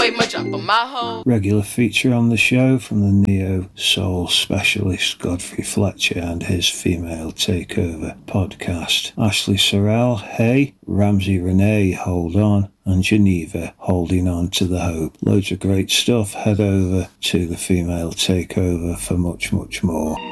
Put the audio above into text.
way much up on my hoe. Regular feature on the show from the neo-soul specialist Godfrey Fletcher and his Female Takeover podcast. Ashley Sorrell, Hey, Ramsey Renee, Hold On, and Geneva, Holding On to the Hope. Loads of great stuff. Head over to the Female Takeover for much, much more.